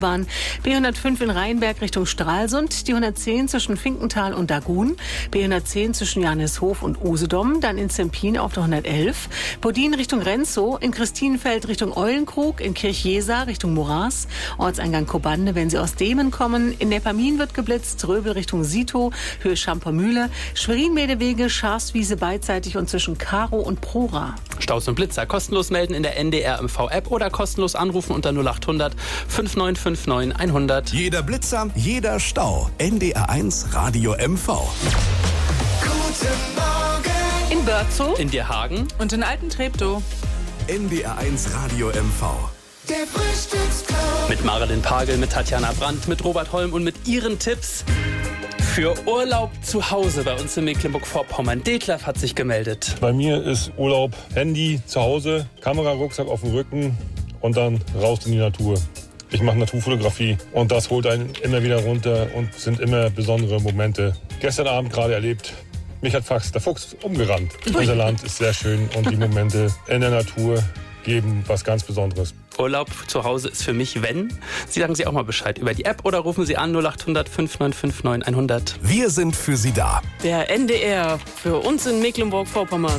Bahn, B105 in Rheinberg Richtung Stralsund, die 110 zwischen Finkenthal und Dagun, B110 zwischen Johanneshof und Usedom, dann in Zempin auf der 111, Bodin Richtung Renzow, in Christinenfeld Richtung Eulenkrug, in Kirchjesa Richtung Moraß, Ortseingang Kobande, wenn Sie aus Demen kommen, in Neppermin wird geblitzt, Röbel Richtung Sito, Höhe Schampermühle, Schwerin-Medewege, Schafswiese beidseitig und zwischen Karo und Prora. Staus und Blitzer kostenlos melden in der NDR MV-App oder kostenlos anrufen unter 0800 5959 100. Jeder Blitzer, jeder Stau. NDR1 Radio MV. Guten Morgen. In Börzow, In Dierhagen Und in Alten-Treptow. NDR1 Radio MV. Der Frühstücksclub. mit Marilyn Pagel, mit Tatjana Brandt, mit Robert Holm und mit Ihren Tipps für Urlaub zu Hause bei uns in Mecklenburg-Vorpommern. Detlef hat sich gemeldet. Bei mir ist Urlaub Handy zu Hause, Kamerarucksack auf dem Rücken und dann raus in die Natur. Ich mache Naturfotografie und das holt einen immer wieder runter und sind immer besondere Momente. Gestern Abend gerade erlebt, mich hat fast der Fuchs umgerannt. Unser Land ist sehr schön und die Momente in der Natur geben was ganz Besonderes. Urlaub zu Hause ist für mich, wenn. Sie sagen Sie auch mal Bescheid über die App oder rufen Sie an 0800 5959 100. Wir sind für Sie da. Der NDR für uns in Mecklenburg-Vorpommern.